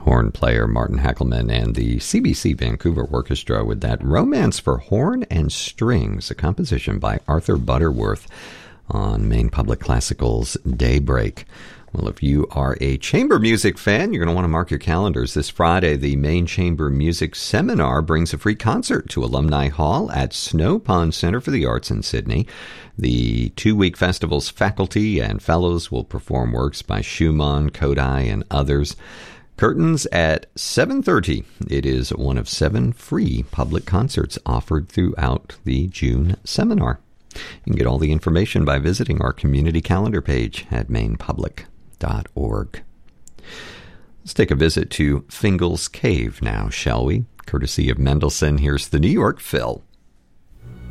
horn player Martin Hackelman and the CBC Vancouver Orchestra with that Romance for Horn and Strings, a composition by Arthur Butterworth on Maine Public Classical's Daybreak. Well, if you are a chamber music fan, you're going to want to mark your calendars. This Friday, the Maine Chamber Music Seminar brings a free concert to Alumni Hall at Snow Pond Center for the Arts in Sydney. The 2-week festival's faculty and fellows will perform works by Schumann, Kodai, and others. Curtains at 7:30. It is one of 7 free public concerts offered throughout the June seminar. You can get all the information by visiting our community calendar page at mainepublic.org. Let's take a visit to Fingal's Cave now, shall we? Courtesy of Mendelssohn, here's the New York Phil.